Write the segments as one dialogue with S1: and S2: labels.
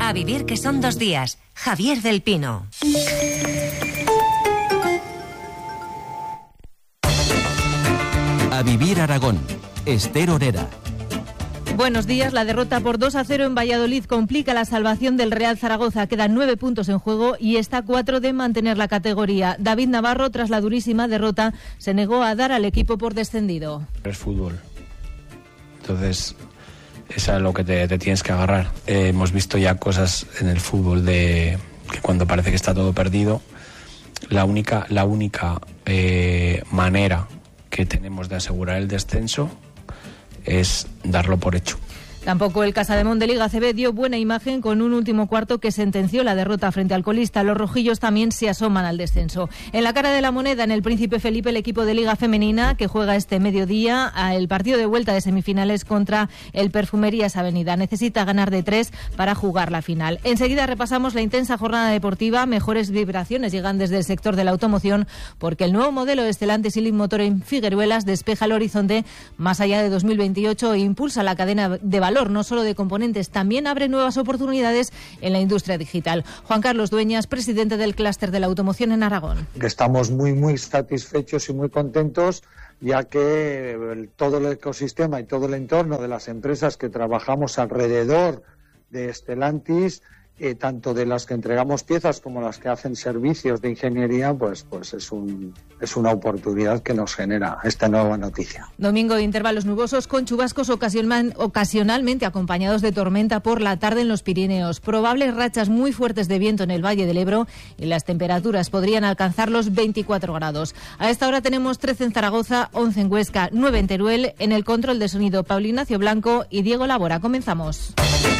S1: A vivir que son 2 días. Javier del Pino.
S2: A vivir Aragón. Esther Orera.
S3: Buenos días. La derrota por 2-0 en Valladolid complica la salvación del Real Zaragoza. Quedan 9 puntos en juego y está a 4 de mantener la categoría. David Navarro, tras la durísima derrota, se negó a dar al equipo por descendido.
S4: Es fútbol. Entonces, es a lo que te tienes que agarrar. Hemos visto ya cosas en el fútbol de que cuando parece que está todo perdido, la única manera que tenemos de asegurar el descenso es darlo por hecho.
S3: Tampoco el Casademón de Liga CB dio buena imagen con un último cuarto que sentenció la derrota frente al colista. Los rojillos también se asoman al descenso. En la cara de la moneda, en el Príncipe Felipe, el equipo de Liga Femenina, que juega este mediodía el partido de vuelta de semifinales contra el Perfumerías Avenida. Necesita ganar de 3 para jugar la final. Enseguida repasamos la intensa jornada deportiva. Mejores vibraciones llegan desde el sector de la automoción, porque el nuevo modelo Stellantis Elite Motor en Figueruelas despeja el horizonte más allá de 2028 e impulsa la cadena de valor, no solo de componentes, también abre nuevas oportunidades en la industria digital. Juan Carlos Dueñas, presidente del clúster de la automoción en Aragón.
S5: Estamos muy satisfechos y muy contentos, ya que todo el ecosistema y todo el entorno de las empresas que trabajamos alrededor de Stellantis, tanto de las que entregamos piezas como las que hacen servicios de ingeniería, pues es una oportunidad que nos genera esta nueva noticia.
S3: Domingo de intervalos nubosos con chubascos ocasionalmente acompañados de tormenta por la tarde en los Pirineos. Probables rachas muy fuertes de viento en el Valle del Ebro y las temperaturas podrían alcanzar los 24 grados. A esta hora tenemos 13 en Zaragoza, 11 en Huesca, 9 en Teruel. En el control de sonido, Paulo Ignacio Blanco y Diego Labora. Comenzamos.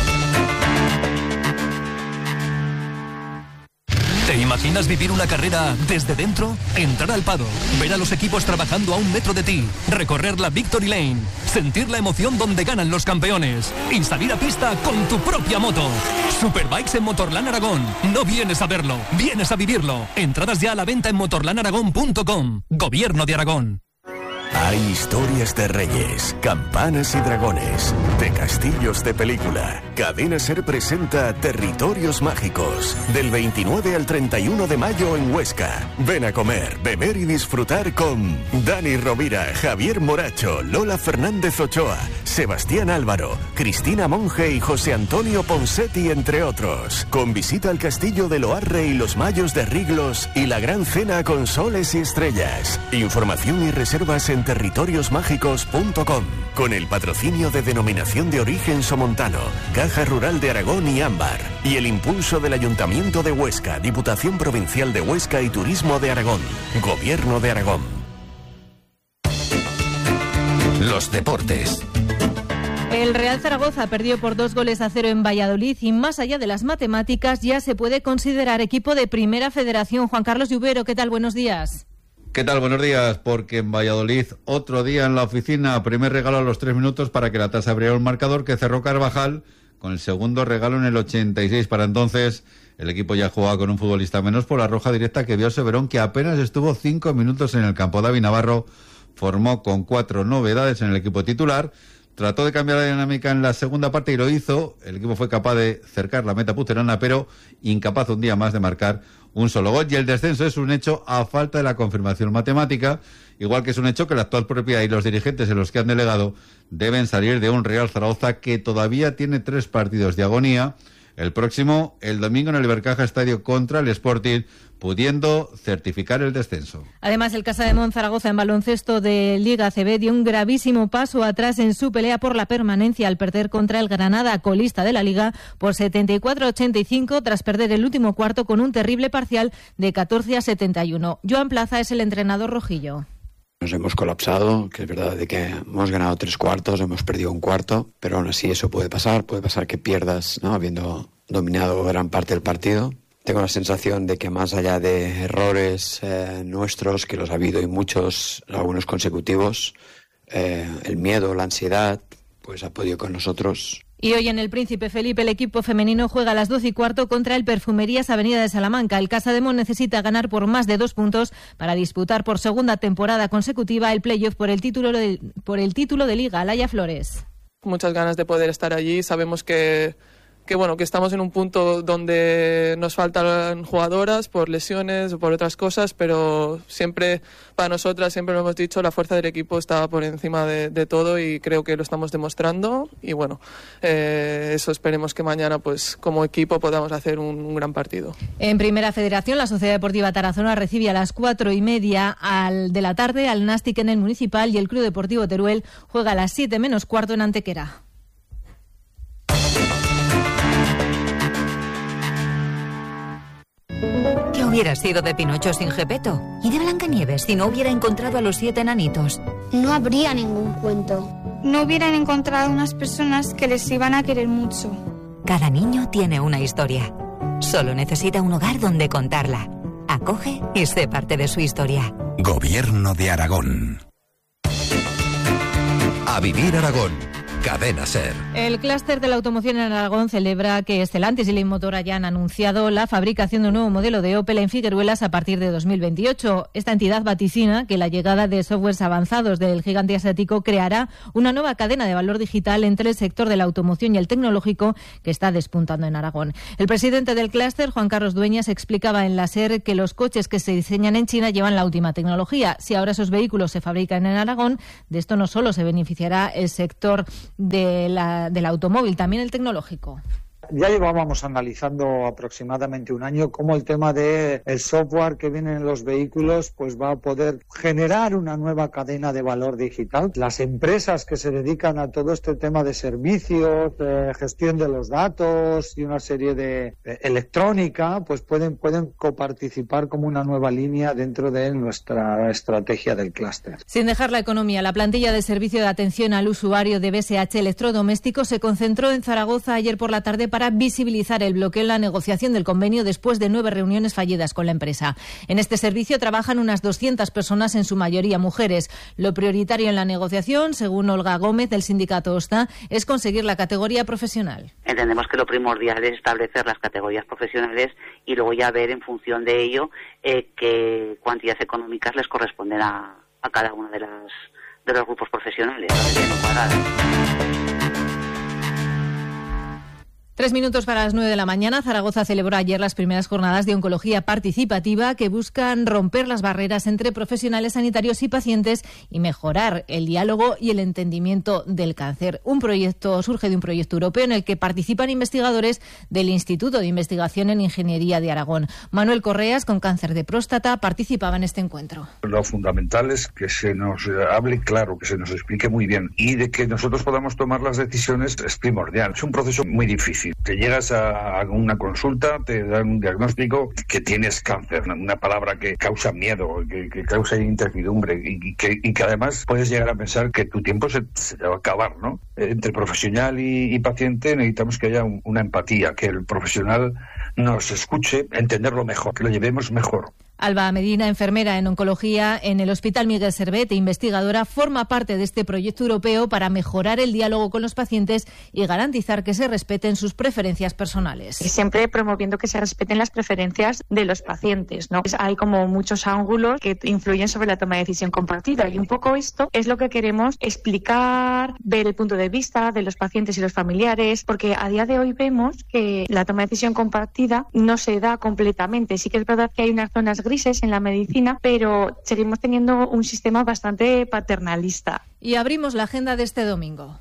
S6: ¿Te imaginas vivir una carrera desde dentro? Entrar al paddock, ver a los equipos trabajando a 1 metro de ti, recorrer la Victory Lane, sentir la emoción donde ganan los campeones y salir a pista con tu propia moto. Superbikes en Motorland Aragón. No vienes a verlo, vienes a vivirlo. Entradas ya a la venta en motorlandaragón.com. Gobierno de Aragón.
S7: Hay historias de reyes, campanas y dragones, de castillos de película. Cadena Ser presenta Territorios Mágicos, del 29 al 31 de mayo en Huesca. Ven a comer, beber y disfrutar con Dani Rovira, Javier Moracho, Lola Fernández Ochoa, Sebastián Álvaro, Cristina Monge y José Antonio Ponsetti, entre otros. Con visita al castillo de Loarre y los Mayos de Riglos y la gran cena con soles y estrellas. Información y reservas en territoriosmágicos.com, con el patrocinio de Denominación de Origen Somontano, Caja Rural de Aragón y Ámbar, y el impulso del Ayuntamiento de Huesca, Diputación Provincial de Huesca y Turismo de Aragón, Gobierno de Aragón.
S2: Los deportes.
S3: El Real Zaragoza perdió por 2-0 en Valladolid y más allá de las matemáticas ya se puede considerar equipo de Primera Federación. Juan Carlos Lluvero, ¿qué tal? Buenos días.
S8: ¿Qué tal? Buenos días, porque en Valladolid otro día en la oficina, primer regalo a los 3 minutos para que la tasa abriera un marcador que cerró Carvajal, con el segundo regalo en el 86. Para entonces el equipo ya jugaba con un futbolista menos por la roja directa que vio Severón, que apenas estuvo 5 minutos en el campo. David Navarro formó con 4 novedades en el equipo titular. Trató de cambiar la dinámica en la segunda parte y lo hizo. El equipo fue capaz de cercar la meta pusterana, pero incapaz un día más de marcar un solo gol. Y el descenso es un hecho a falta de la confirmación matemática, igual que es un hecho que la actual propiedad y los dirigentes en los que han delegado deben salir de un Real Zaragoza que todavía tiene 3 partidos de agonía. El próximo, el domingo, en el Ibercaja Estadio contra el Sporting, pudiendo certificar el descenso.
S3: Además, el Casademón Zaragoza en baloncesto de Liga CB dio un gravísimo paso atrás en su pelea por la permanencia al perder contra el Granada, colista de la Liga, por 74-85, tras perder el último cuarto con un terrible parcial de 14-71. Joan Plaza es el entrenador rojillo.
S9: Nos hemos colapsado, que es verdad de que hemos ganado 3 cuartos, hemos perdido un cuarto, pero aún así eso puede pasar que pierdas, ¿no?, habiendo dominado gran parte del partido. Tengo la sensación de que más allá de errores nuestros, que los ha habido y muchos, algunos consecutivos, el miedo, la ansiedad, pues ha podido con nosotros.
S3: Y hoy en el Príncipe Felipe el equipo femenino juega a las 12:15 contra el Perfumerías Avenida de Salamanca. El Casademón necesita ganar por más de 2 puntos para disputar por segunda temporada consecutiva el playoff por el título de Liga. Laia Flores.
S10: Muchas ganas de poder estar allí. Sabemos que bueno, que estamos en un punto donde nos faltan jugadoras por lesiones o por otras cosas, pero siempre para nosotras, siempre lo hemos dicho, la fuerza del equipo está por encima de todo y creo que lo estamos demostrando y bueno, eso esperemos que mañana pues como equipo podamos hacer un gran partido.
S3: En Primera Federación, la Sociedad Deportiva Tarazona recibe a las 4:30 de la tarde al Nastic en el Municipal y el Club Deportivo Teruel juega a las 7 menos cuarto en Antequera.
S11: ¿Qué hubiera sido de Pinocho sin Gepetto? ¿Y de Blancanieves si no hubiera encontrado a los 7 enanitos?
S12: No habría ningún cuento. No hubieran encontrado unas personas que les iban a querer mucho.
S11: Cada niño tiene una historia. Solo necesita un hogar donde contarla. Acoge y sé parte de su historia.
S2: Gobierno de Aragón. A vivir Aragón. Cadena SER.
S3: El clúster de la automoción en Aragón celebra que Stellantis y Leitmotor hayan anunciado la fabricación de un nuevo modelo de Opel en Figueruelas a partir de 2028. Esta entidad vaticina que la llegada de softwares avanzados del gigante asiático creará una nueva cadena de valor digital entre el sector de la automoción y el tecnológico que está despuntando en Aragón. El presidente del clúster, Juan Carlos Dueñas, explicaba en la SER que los coches que se diseñan en China llevan la última tecnología. Si ahora esos vehículos se fabrican en Aragón, de esto no solo se beneficiará el sector del automóvil, también el tecnológico.
S5: Ya llevábamos analizando aproximadamente un año cómo el tema del software que viene en los vehículos pues va a poder generar una nueva cadena de valor digital. Las empresas que se dedican a todo este tema de servicios, gestión de los datos y una serie de electrónica, pues pueden coparticipar como una nueva línea dentro de nuestra estrategia del clúster.
S3: Sin dejar la economía, la plantilla de servicio de atención al usuario de BSH Electrodomésticos se concentró en Zaragoza ayer por la tarde para visibilizar el bloqueo en la negociación del convenio después de 9 reuniones fallidas con la empresa. En este servicio trabajan unas 200 personas, en su mayoría mujeres. Lo prioritario en la negociación, según Olga Gómez del sindicato OSTA, es conseguir la categoría profesional.
S13: Entendemos que lo primordial es establecer las categorías profesionales y luego ya ver en función de ello qué cuantías económicas les corresponden a cada uno de los grupos profesionales.
S3: 3 minutos para las 9 de la mañana. Zaragoza celebró ayer las primeras jornadas de oncología participativa que buscan romper las barreras entre profesionales sanitarios y pacientes y mejorar el diálogo y el entendimiento del cáncer. Surge de un proyecto europeo en el que participan investigadores del Instituto de Investigación en Ingeniería de Aragón. Manuel Correas, con cáncer de próstata, participaba en este encuentro.
S14: Lo fundamental es que se nos hable claro, que se nos explique muy bien y de que nosotros podamos tomar las decisiones es primordial. Es un proceso muy difícil. Te llegas a una consulta, te dan un diagnóstico que tienes cáncer, una palabra que causa miedo, que causa incertidumbre y que además puedes llegar a pensar que tu tiempo se te va a acabar, ¿no? Entre profesional y paciente necesitamos que haya una empatía, que el profesional nos escuche, entenderlo mejor, que lo llevemos mejor.
S3: Alba Medina, enfermera en oncología en el Hospital Miguel Servet e investigadora, forma parte de este proyecto europeo para mejorar el diálogo con los pacientes y garantizar que se respeten sus preferencias personales.
S15: Y siempre promoviendo que se respeten las preferencias de los pacientes, ¿no? Hay como muchos ángulos que influyen sobre la toma de decisión compartida y un poco esto es lo que queremos explicar, ver el punto de vista de los pacientes y los familiares, porque a día de hoy vemos que la toma de decisión compartida no se da completamente. Sí que es verdad que hay unas zonas grises en la medicina, pero seguimos teniendo un sistema bastante paternalista.
S3: Y abrimos la agenda de este domingo.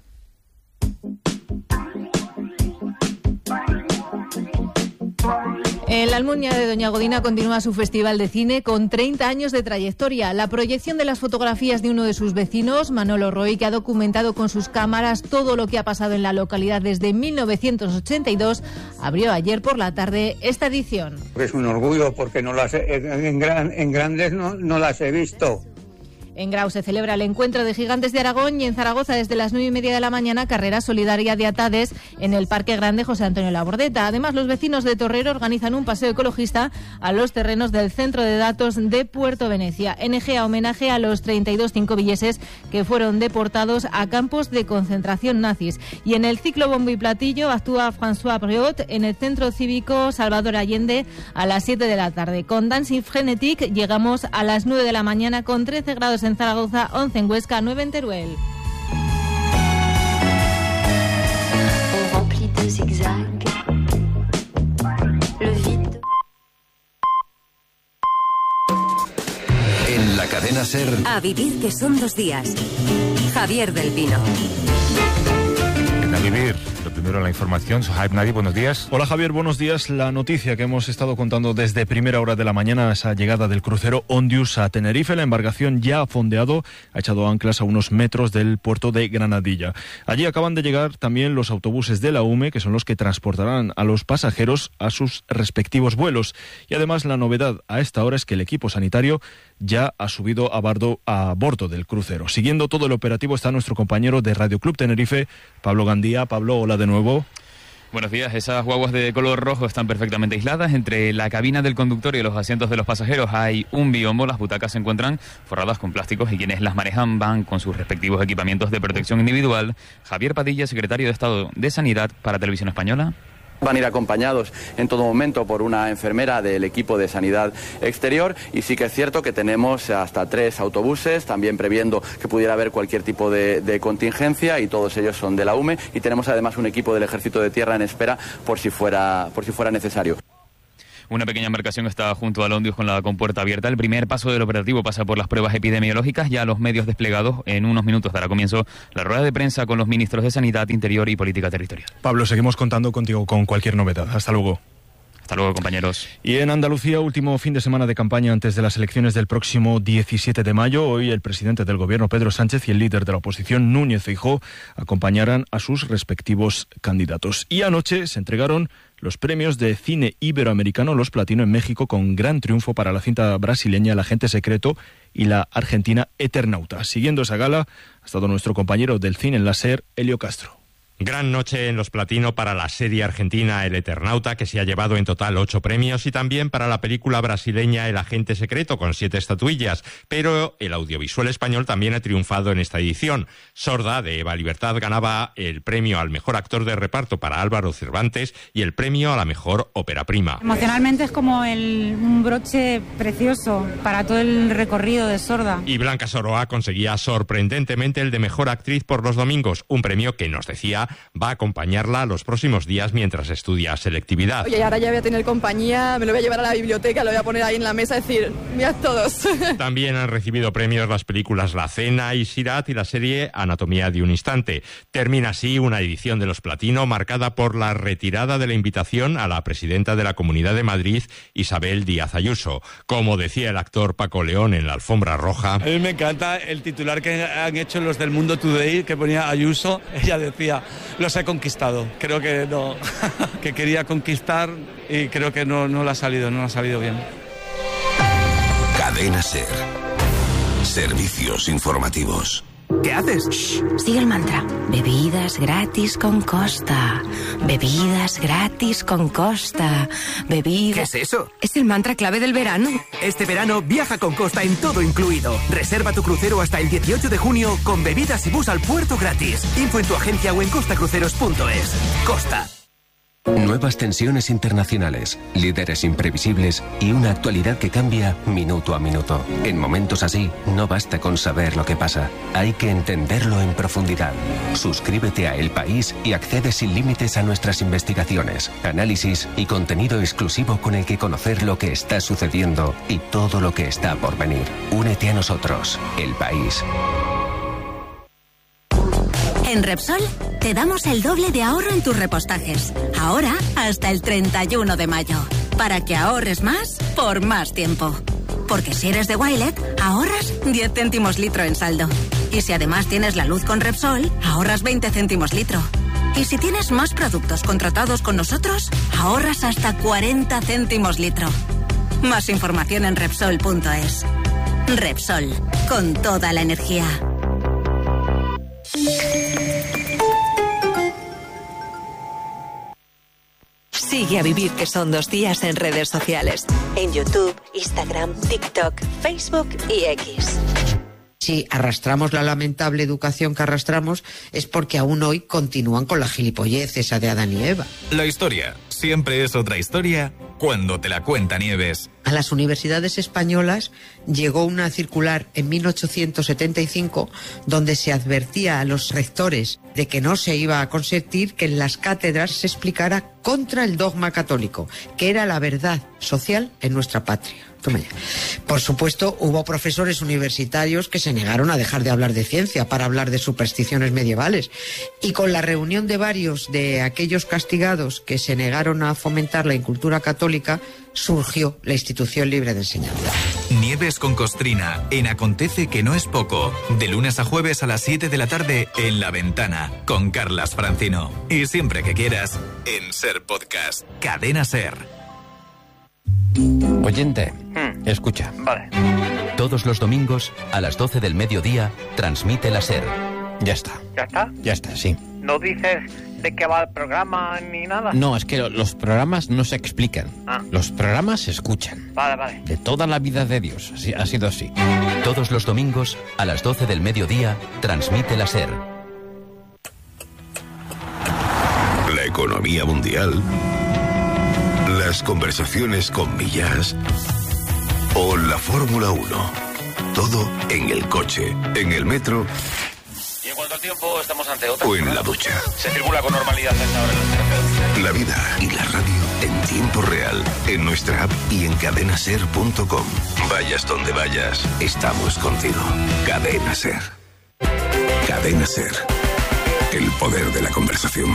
S3: En la Almunia de Doña Godina continúa su festival de cine con 30 años de trayectoria. La proyección de las fotografías de uno de sus vecinos, Manolo Roy, que ha documentado con sus cámaras todo lo que ha pasado en la localidad desde 1982, abrió ayer por la tarde esta edición.
S16: Es un orgullo porque no las en grandes no las he visto.
S3: En Grau se celebra el encuentro de gigantes de Aragón y en Zaragoza desde las 9:30 de la mañana carrera solidaria de Atades en el Parque Grande José Antonio Labordeta. Además, los vecinos de Torrero organizan un paseo ecologista a los terrenos del Centro de Datos de Puerto Venecia. NG a homenaje a los 32 cincovilleses que fueron deportados a campos de concentración nazis. Y en el ciclo bombo y platillo actúa François Briot en el Centro Cívico Salvador Allende a las 7 de la tarde. Con Dancing Frenetic llegamos a las 9 de la mañana con 13 grados en Zaragoza, 11 en Huesca, 9 en Teruel.
S17: On remplit de zigzags
S2: Cadena SER.
S1: A vivir que son 2 días. Javier del Pino.
S17: A vivir. Lo primero en la información. Sohaib Nadi, buenos días.
S18: Hola Javier, buenos días. La noticia que hemos estado contando desde primera hora de la mañana, esa llegada del crucero Ondius a Tenerife. La embarcación ya ha fondeado, ha echado anclas a unos metros del puerto de Granadilla. Allí acaban de llegar también los autobuses de la UME, que son los que transportarán a los pasajeros a sus respectivos vuelos. Y además la novedad a esta hora es que el equipo sanitario ya ha subido a bordo del crucero. Siguiendo todo el operativo está nuestro compañero de Radio Club Tenerife, Pablo Gandía. Pablo, hola de nuevo.
S19: Buenos días. Esas guaguas de color rojo están perfectamente aisladas. Entre la cabina del conductor y los asientos de los pasajeros hay un biombo. Las butacas se encuentran forradas con plásticos y quienes las manejan van con sus respectivos equipamientos de protección individual. Javier Padilla, secretario de Estado de Sanidad para Televisión Española.
S20: Van a ir acompañados en todo momento por una enfermera del equipo de sanidad exterior y sí que es cierto que tenemos hasta 3 autobuses, también previendo que pudiera haber cualquier tipo de contingencia, y todos ellos son de la UME, y tenemos además un equipo del Ejército de Tierra en espera por si fuera necesario.
S19: Una pequeña embarcación está junto al Ondius con la compuerta abierta. El primer paso del operativo pasa por las pruebas epidemiológicas. Ya los medios desplegados. En unos minutos dará comienzo la rueda de prensa con los ministros de Sanidad, Interior y Política Territorial.
S18: Pablo, seguimos contando contigo con cualquier novedad. Hasta luego.
S19: Hasta luego, compañeros.
S18: Y en Andalucía, último fin de semana de campaña antes de las elecciones del próximo 17 de mayo. Hoy el presidente del gobierno, Pedro Sánchez, y el líder de la oposición, Núñez Feijóo, acompañarán a sus respectivos candidatos. Y anoche se entregaron los premios de cine iberoamericano, los Platino, en México, con gran triunfo para la cinta brasileña El agente secreto y la argentina Eternauta. Siguiendo esa gala ha estado nuestro compañero del cine en la SER, Elio Castro.
S21: Gran noche en los Platino para la serie argentina El Eternauta, que se ha llevado en total 8 premios, y también para la película brasileña El agente secreto, con 7 estatuillas. Pero el audiovisual español también ha triunfado en esta edición. Sorda, de Eva Libertad, ganaba el premio al mejor actor de reparto para Álvaro Cervantes y el premio a la mejor ópera prima.
S22: Emocionalmente es como un broche precioso para todo el recorrido de Sorda.
S21: Y Blanca Soroa conseguía sorprendentemente el de mejor actriz por Los domingos, un premio que, nos decía, va a acompañarla los próximos días mientras estudia selectividad.
S23: Oye, ahora ya voy a tener compañía, me lo voy a llevar a la biblioteca, lo voy a poner ahí en la mesa, decir, mirad todos.
S21: También han recibido premios las películas La Cena y Sirat y la serie Anatomía de un instante. Termina así una edición de los Platino marcada por la retirada de la invitación a la presidenta de la Comunidad de Madrid, Isabel Díaz Ayuso. Como decía el actor Paco León en la alfombra roja.
S24: A mí me encanta el titular que han hecho los del Mundo Today, que ponía Ayuso. Ella decía: los he conquistado. Creo que no, que quería conquistar y creo que no le ha salido bien.
S2: Cadena SER. Servicios informativos.
S25: ¿Qué haces?
S26: Shh, sigue el mantra. Bebidas gratis con Costa. Bebidas gratis con Costa. Bebidas...
S25: ¿Qué es eso?
S26: Es el mantra clave del verano.
S25: Este verano viaja con Costa en todo incluido. Reserva tu crucero hasta el 18 de junio con bebidas y bus al puerto gratis. Info en tu agencia o en costacruceros.es. Costa.
S27: Nuevas tensiones internacionales, líderes imprevisibles y una actualidad que cambia minuto a minuto. En momentos así, no basta con saber lo que pasa, hay que entenderlo en profundidad. Suscríbete a El País y accede sin límites a nuestras investigaciones, análisis y contenido exclusivo con el que conocer lo que está sucediendo y todo lo que está por venir. Únete a nosotros, El País.
S26: En Repsol te damos el doble de ahorro en tus repostajes. Ahora hasta el 31 de mayo. Para que ahorres más por más tiempo. Porque si eres de Wilet, ahorras 10 céntimos litro en saldo. Y si además tienes la luz con Repsol, ahorras 20 céntimos litro. Y si tienes más productos contratados con nosotros, ahorras hasta 40 céntimos litro. Más información en Repsol.es. Repsol, con toda la energía.
S1: Sigue a Vivir que son 2 días en redes sociales. En YouTube, Instagram, TikTok, Facebook y X.
S28: Si arrastramos la lamentable educación que arrastramos es porque aún hoy continúan con la gilipollez esa de Adán y Eva.
S29: La historia siempre es otra historia cuando te la cuenta Nieves.
S28: A las universidades españolas llegó una circular en 1875 donde se advertía a los rectores de que no se iba a consentir que en las cátedras se explicara contra el dogma católico, que era la verdad social en nuestra patria. Toma ya. Por supuesto, hubo profesores universitarios que se negaron a dejar de hablar de ciencia para hablar de supersticiones medievales. Y con la reunión de varios de aquellos castigados que se negaron a fomentar la incultura católica, surgió la Institución Libre de Enseñanza.
S29: Nieves con Costrina, en Acontece que no es poco. De lunes a jueves a las 7 de la tarde en La Ventana, con Carlas Francino. Y siempre que quieras, en Ser Podcast. Cadena Ser.
S4: Oyente, escucha.
S5: Vale.
S4: Todos los domingos, a las 12 del mediodía, transmite la SER. Ya está.
S5: ¿Ya está?
S4: Ya está, sí.
S5: ¿No dices de qué va el programa ni nada?
S4: No, es que los programas no se explican. Los programas se escuchan.
S5: Vale.
S4: De toda la vida de Dios. Así, ha sido así. Todos los domingos, a las 12 del mediodía, transmite la SER.
S2: La economía mundial, las conversaciones con Millás o la Fórmula 1. Todo en el coche, en el metro.
S5: Y en cuanto al tiempo, estamos ante otra.
S2: O en la ducha.
S5: Se circula con normalidad a esta hora en los terrenos.
S2: La vida y la radio en tiempo real, en nuestra app y en cadenaser.com. Vayas donde vayas, estamos contigo. Cadena Ser. Cadena Ser. El poder de la conversación.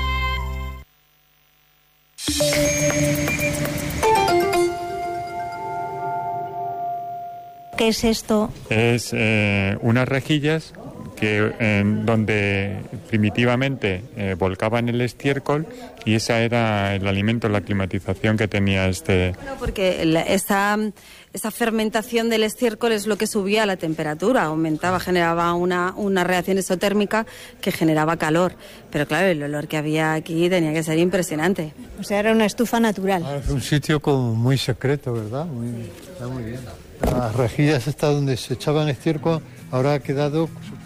S6: ¿Qué es esto?
S7: Es unas rejillas donde primitivamente volcaban el estiércol y esa era el alimento, la climatización que tenía este.
S6: Bueno, porque esa fermentación del estiércol es lo que subía la temperatura, aumentaba, generaba una reacción exotérmica que generaba calor. Pero claro, el olor que había aquí tenía que ser impresionante. O sea, era una estufa natural.
S8: Es un sitio como muy secreto, ¿verdad? Está muy bien. Las rejillas estas donde se echaban estiércol ahora ha quedado